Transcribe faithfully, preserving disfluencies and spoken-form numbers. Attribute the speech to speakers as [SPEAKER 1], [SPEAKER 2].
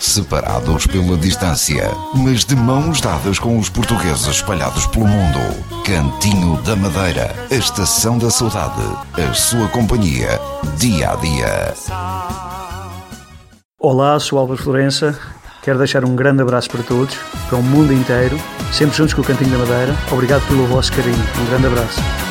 [SPEAKER 1] separados pela distância, mas de mãos dadas com os portugueses espalhados pelo mundo. Cantinho da Madeira, a estação da saudade, a sua companhia, dia a dia.
[SPEAKER 2] Olá, sou Álvaro Florença. Quero deixar um grande abraço para todos, para o mundo inteiro, sempre juntos com o Cantinho da Madeira. Obrigado pelo vosso carinho. Um grande abraço.